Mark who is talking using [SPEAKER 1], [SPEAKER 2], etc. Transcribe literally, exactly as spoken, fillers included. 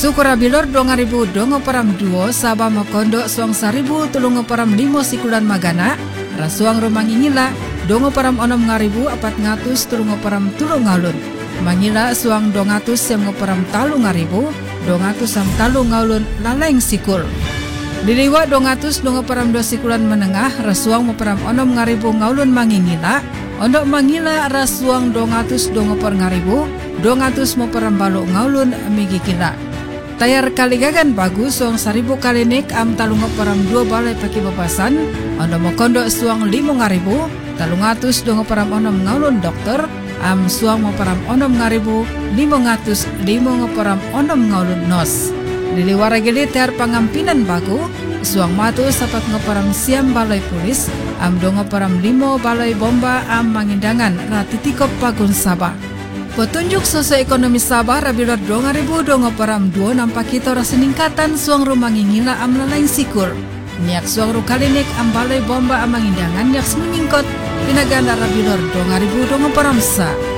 [SPEAKER 1] Sukurabilor donga ribu dongo param duo Sabah Mokondo suang saribu tulungo param limo sikulan magana rasuang romangingila dongo param onom ngaribu apat ngatus tulungo param tulung ngalun mangila suang dongatus yang param talu ngaribu dongatus sam talu ngalun laleng sikul diliwa dongatus dongo param dua sikulan menengah rasuang mo param onom ngaribu ngalun mangingila ondok mangila rasuang dongatus dongo par ngaribu dongatus mo param baluk ngalun migikila tayar kaligagan bagus suang saribu kalinik am talungo param dua balai paki bapasan ondo mokondo suang limo ngaribu talungatus dongo param onom ngaulun dokter am suang mo param onom ngaribu limo ngatus limo ngoparam onom ngaulun nos liliwara gili tayar pangampinan bagu suang matu sapat ngoparam siam balai pulis am dongo param limo balai bomba am mangindangan ratitikop pagun Sabah. Petunjuk sosioekonomi Sabah rabilor donga ribu dongo param duo nampak kita ora seningkatan suang rumangingila am lalaing sikur. Niak suang rukalinik am balai bomba am mangindangan niak semingkot pinaganda rabilor donga ribu dongo param sa.